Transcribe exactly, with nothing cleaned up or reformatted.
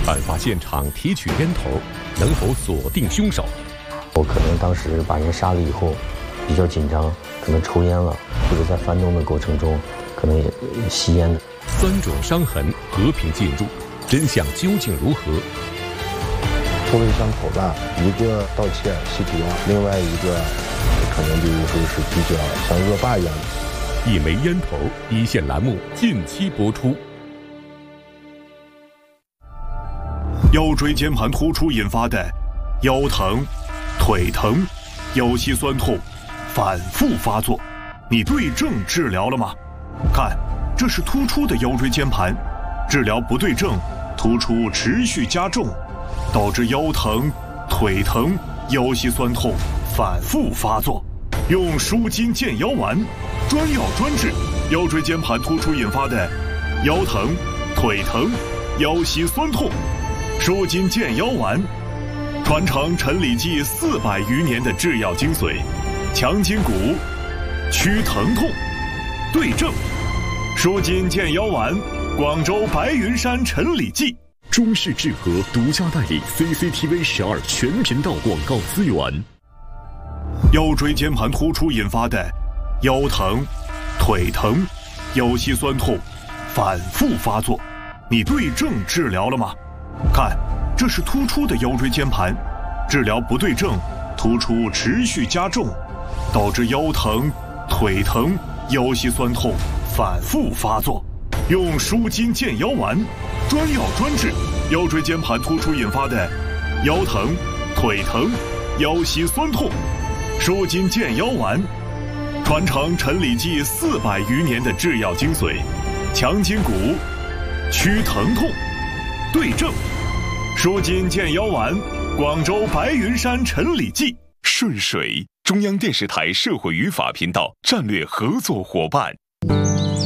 案发现场提取烟头，能否锁定凶手？ 我可能当时把人杀了以后，比较紧张，可能抽烟了，或者在翻动的过程中，可能也吸烟。 三种伤痕和平进入，真相究竟如何？ 臭味相投吧，一个盗窃吸毒，另外一个可能比如说是比较像恶霸一样的。 一枚烟头，一线栏目近期播出。 腰椎间盘突出引发的腰疼、腿疼、腰膝酸痛反复发作，你对症治疗了吗？看，这是突出的腰椎间盘，治疗不对症，突出持续加重，导致腰疼、腿疼、腰膝酸痛反复发作。用舒筋健腰丸，专药专治腰椎间盘突出引发的腰疼、腿疼、腰膝酸痛。舒筋健腰丸，传承陈李济四百余年的制药精髓，强筋骨，祛疼痛，对症。舒筋健腰丸，广州白云山陈李济。 中式制和独家代理 C C T V 十二全频道广告资源。 腰椎间盘突出引发的腰疼、腿疼、腰膝酸痛反复发作，你对症治疗了吗？看，这是突出的腰椎间盘，治疗不对症，突出持续加重，导致腰疼、腿疼、腰膝酸痛反复发作。用舒筋健腰丸，专药专治腰椎间盘突出引发的腰疼、腿疼、腰膝酸痛。舒筋健腰丸，传承陈李济四百余年的制药精髓，强筋骨，祛疼痛，对症。舒筋健腰丸，广州白云山陈李济。 顺水，中央电视台社会与法频道战略合作伙伴。